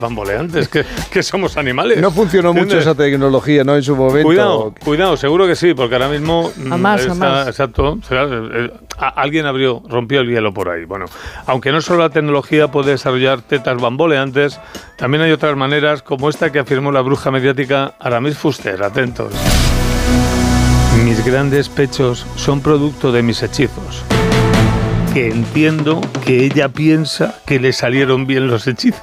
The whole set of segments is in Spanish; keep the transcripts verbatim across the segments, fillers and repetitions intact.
bamboleantes, que, que somos animales. No funcionó ¿entiendes? Mucho esa tecnología, ¿no? En su momento. Cuidado, cuidado, seguro que sí, porque ahora mismo jamás, está, jamás. Exacto, será, eh, alguien abrió, rompió el hielo por ahí. Bueno, aunque no solo la tecnología puede desarrollar tetas bamboleantes, también hay otras maneras, como esta que afirmó la bruja mediática Aramis Fuster. Atentos. Mis grandes pechos son producto de mis hechizos, que entiendo que ella piensa que le salieron bien los hechizos.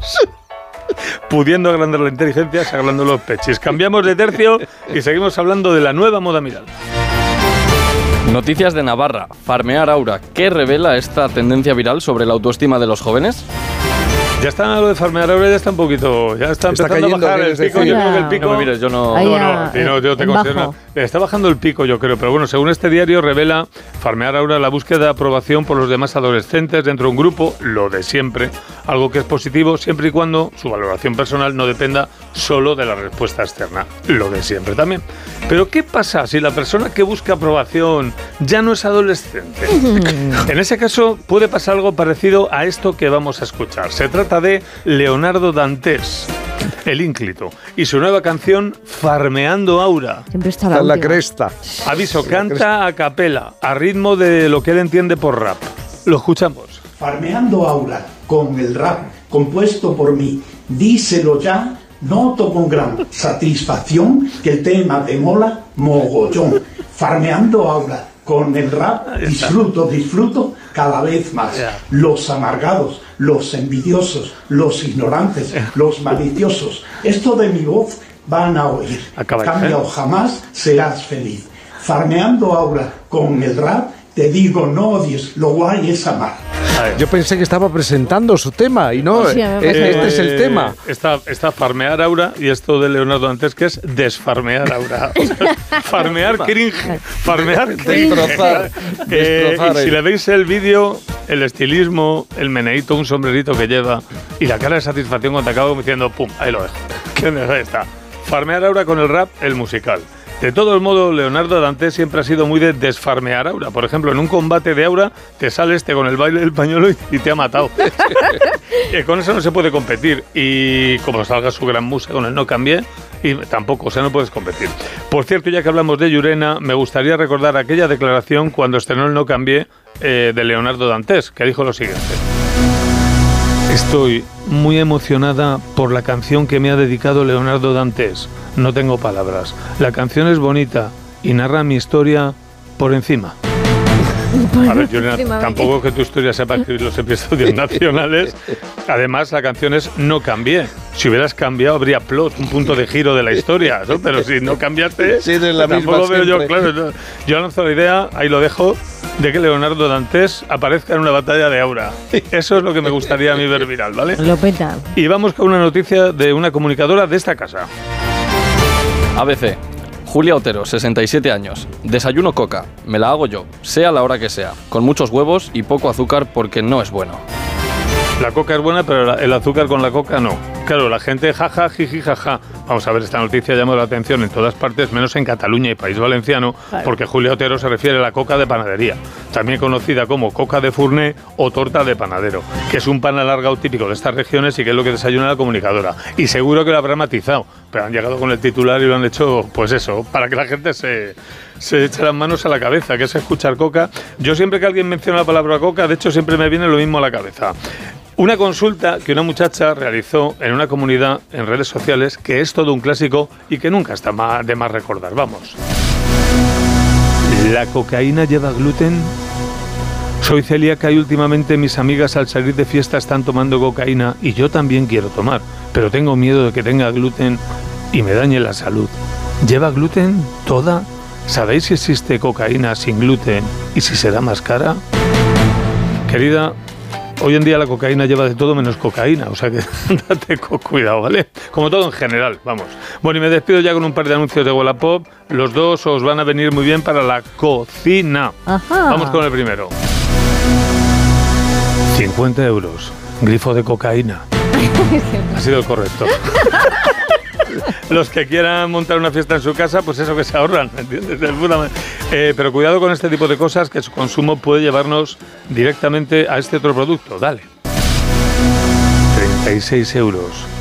Pudiendo agrandar la inteligencia, agrandando los pechis. Cambiamos de tercio y seguimos hablando de la nueva moda Miral. Noticias de Navarra. Farmear Aura. ¿Qué revela esta tendencia viral sobre la autoestima de los jóvenes? Ya está lo de farmear ahora, ya está un poquito, ya está, está empezando cayendo, a bajar el pico. decir, yo creo que el pico. No me mires, yo no. No, no, no, no yo te considero. Está bajando el pico, yo creo, pero bueno, según este diario revela Farmear Aura la búsqueda de aprobación por los demás adolescentes dentro de un grupo, lo de siempre, algo que es positivo siempre y cuando su valoración personal no dependa solo de la respuesta externa, lo de siempre también. Pero ¿qué pasa si la persona que busca aprobación ya no es adolescente? En ese caso puede pasar algo parecido a esto que vamos a escuchar. Se trata de Leonardo Dantes, el ínclito, y su nueva canción Farmeando Aura. Siempre está la, está la cresta. Aviso, canta a capela, a ritmo de lo que él entiende por rap. Lo escuchamos. Farmeando Aura, con el rap compuesto por mí, díselo ya. Noto con gran satisfacción que el tema te mola mogollón. Farmeando Aura, con el rap disfruto, disfruto cada vez más. Los amargados, los envidiosos, los ignorantes, los maliciosos, esto de mi voz van a oír. Cambia o jamás serás feliz. Farmeando Aura, con el rap te digo no odies, lo guay es amar. Yo pensé que estaba presentando su tema y no, sí, este, eh, este es el tema. Está, está Farmear Aura y esto de Leonardo Dantes que es desfarmear Aura. O sea, farmear cringe. Farmear cringe. Destrozar. Eh, destrozar y si le veis el vídeo, el estilismo, el meneíto, un sombrerito que lleva y la cara de satisfacción cuando acaba diciendo pum, ahí lo dejo. Ahí está. Farmear Aura con el rap, el musical. De todos modos, Leonardo Dantes siempre ha sido muy de desfarmear Aura. Por ejemplo, en un combate de Aura te sale este con el baile del pañuelo y, y te ha matado. Y con eso no se puede competir. Y como salga su gran musa con el No Cambié, y tampoco, o sea, no puedes competir. Por cierto, ya que hablamos de Llurena, me gustaría recordar aquella declaración cuando estrenó el No Cambié eh, de Leonardo Dantes, que dijo lo siguiente. Estoy muy emocionada por la canción que me ha dedicado Leonardo Dantes. No tengo palabras. La canción es bonita y narra mi historia por encima. A ver, Juliana, tampoco que tu historia sepa escribir los episodios nacionales. Además, la canción es No Cambié. Si hubieras cambiado, habría plot, un punto de giro de la historia, ¿no? Pero si no cambiaste, sí, de la tampoco misma veo yo, siempre. claro. No. Yo lanzo la idea, ahí lo dejo, de que Leonardo Dantes aparezca en una batalla de Aura. Eso es lo que me gustaría a mí ver viral, ¿vale? Lo peta. Y vamos con una noticia de una comunicadora de esta casa. A B C. Julia Otero, sesenta y siete años. Desayuno coca. Me la hago yo, sea la hora que sea. Con muchos huevos y poco azúcar porque no es bueno. La coca es buena, pero el azúcar con la coca no. Claro, la gente jaja, jiji, jaja. Vamos a ver, esta noticia llama la atención en todas partes, menos en Cataluña y País Valenciano, claro, porque Julia Otero se refiere a la coca de panadería, también conocida como coca de fourné o torta de panadero, que es un pan alargado típico de estas regiones y que es lo que desayuna la comunicadora. Y seguro que lo habrá matizado, pero han llegado con el titular y lo han hecho, pues eso, para que la gente se, se eche las manos a la cabeza, que es escuchar coca. Yo siempre que alguien menciona la palabra coca, de hecho siempre me viene lo mismo a la cabeza. Una consulta que una muchacha realizó en una comunidad en redes sociales, que es todo un clásico y que nunca está de más recordar. Vamos. ¿La cocaína lleva gluten? Soy celíaca y últimamente mis amigas al salir de fiesta están tomando cocaína y yo también quiero tomar, pero tengo miedo de que tenga gluten y me dañe la salud. ¿Lleva gluten? ¿Toda? ¿Sabéis si existe cocaína sin gluten y si será más cara? Querida, hoy en día la cocaína lleva de todo menos cocaína, o sea que date con cuidado, ¿vale? Como todo en general, vamos. Bueno, y me despido ya con un par de anuncios de Wallapop. Los dos os van a venir muy bien para la cocina. Ajá. Vamos con el primero. cincuenta euros, grifo de cocaína. Ha sido el correcto. Los que quieran montar una fiesta en su casa, pues eso que se ahorran, ¿entiendes? Eh, pero cuidado con este tipo de cosas, que su consumo puede llevarnos directamente a este otro producto. Dale. treinta y seis euros.